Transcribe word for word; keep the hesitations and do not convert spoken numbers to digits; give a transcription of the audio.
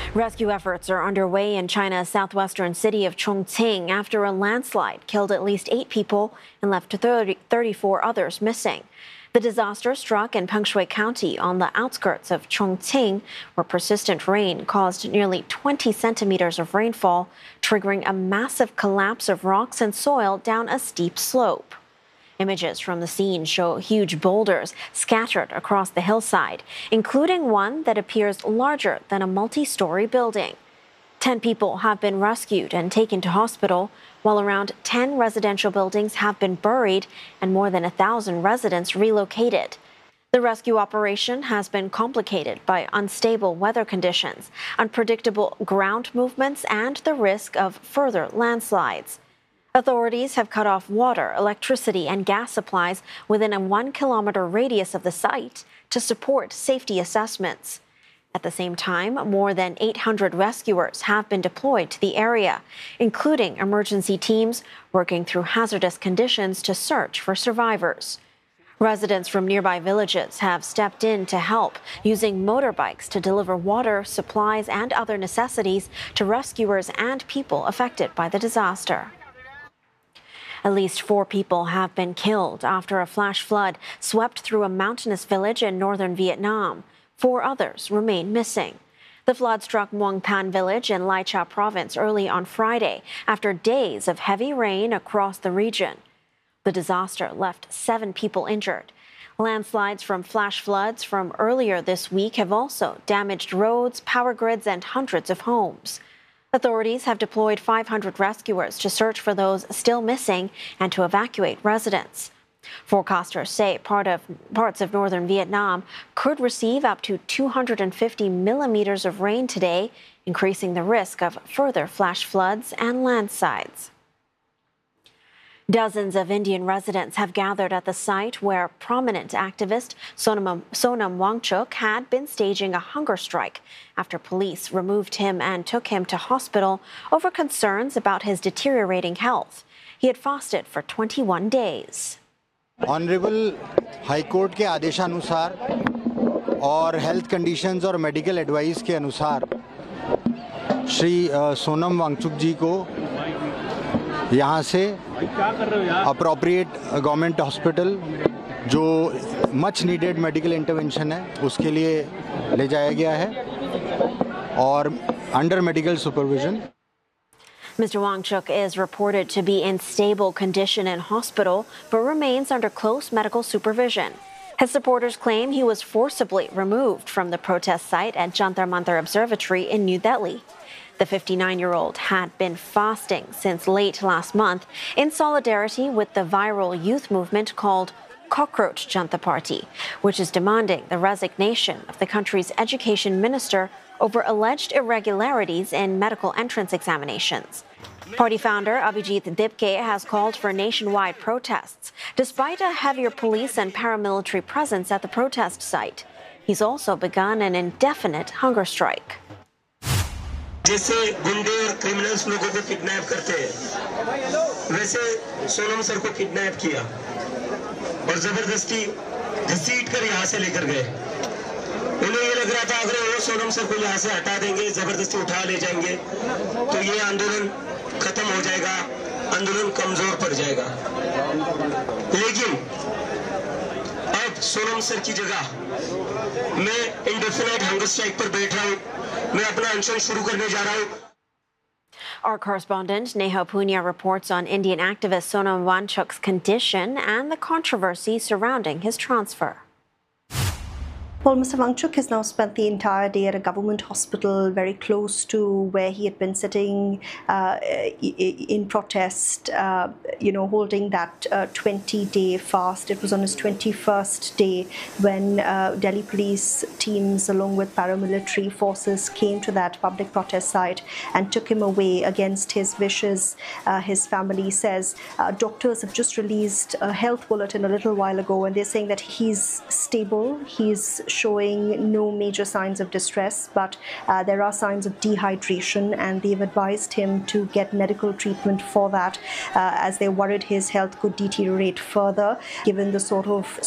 Rescue efforts are underway in China's southwestern city of Chongqing after a landslide killed at least eight people and left thirty, thirty-four others missing. The disaster struck in Pengshui County on the outskirts of Chongqing, where persistent rain caused nearly twenty centimeters of rainfall, triggering a massive collapse of rocks and soil down a steep slope. Images from the scene show huge boulders scattered across the hillside, including one that appears larger than a multi-story building. Ten people have been rescued and taken to hospital, while around ten residential buildings have been buried and more than a thousand residents relocated. The rescue operation has been complicated by unstable weather conditions, unpredictable ground movements, and the risk of further landslides. Authorities have cut off water, electricity, and gas supplies within a one-kilometer radius of the site to support safety assessments. At the same time, more than eight hundred rescuers have been deployed to the area, including emergency teams working through hazardous conditions to search for survivors. Residents from nearby villages have stepped in to help, using motorbikes to deliver water, supplies, and other necessities to rescuers and people affected by the disaster. At least four people have been killed after a flash flood swept through a mountainous village in northern Vietnam. Four others remain missing. The flood struck Muang Pan village in Lai Chau province early on Friday after days of heavy rain across the region. The disaster left seven people injured. Landslides from flash floods from earlier this week have also damaged roads, power grids, and hundreds of homes. Authorities have deployed five hundred rescuers to search for those still missing and to evacuate residents. Forecasters say part of, parts of northern Vietnam could receive up to two hundred fifty millimeters of rain today, increasing the risk of further flash floods and landslides. Dozens of Indian residents have gathered at the site where prominent activist Sonam, Sonam Wangchuk had been staging a hunger strike after police removed him and took him to hospital over concerns about his deteriorating health. He had fasted for twenty-one days. Honourable high court के आदेशानुसार और health conditions और medical advice के अनुसार श्री सोनम वांगचुक जी को यहाँ से appropriate government hospital जो मच नीडेड मेडिकल इंटरवेंशन है उसके लिए ले जाया गया है और under medical supervision. Mister Wangchuk is reported to be in stable condition in hospital, but remains under close medical supervision. His supporters claim he was forcibly removed from the protest site at Jantar Mantar Observatory in New Delhi. The fifty-nine-year-old had been fasting since late last month in solidarity with the viral youth movement called Cockroach Janata Party, which is demanding the resignation of the country's education minister over alleged irregularities in medical entrance examinations. Party founder Abhijit Dipke has called for nationwide protests, despite a heavier police and paramilitary presence at the protest site. He's also begun an indefinite hunger strike. जैसे गुंडे और criminals लोगों को kidnap करते हैं, वैसे Sonam sir को kidnap किया और जबरदस्ती घसीट कर यहाँ से लेकर गए. उन्हें ये लग रहा था अगर वो सोनम सर को यहाँ से हटा देंगे, जबरदस्ती उठा ले जाएंगे, तो ये आंदोलन खत्म हो जाएगा, आंदोलन कमजोर पड़ जाएगा. लेकिन अब सोनम सर की जगह मैं इंडेफिनाइट हंगर स्ट्राइक पर बैठ रहा हूँ. मैं अपना अनशन शुरू करने जा रहा हूँ. Our correspondent Neha Punya reports on Indian activist Sonam Wangchuk's condition and the controversy surrounding his transfer. Well, Mister Wangchuk has now spent the entire day at a government hospital very close to where he had been sitting uh, in protest, uh, you know, holding that twenty-day uh, fast. It was on his twenty-first day when uh, Delhi police teams, along with paramilitary forces, came to that public protest site and took him away against his wishes. Uh, his family says uh, doctors have just released a health bulletin a little while ago, and they're saying that he's stable, he's showing no major signs of distress, but uh, there are signs of dehydration, and they've advised him to get medical treatment for that uh, as they're worried his health could deteriorate further given the sort of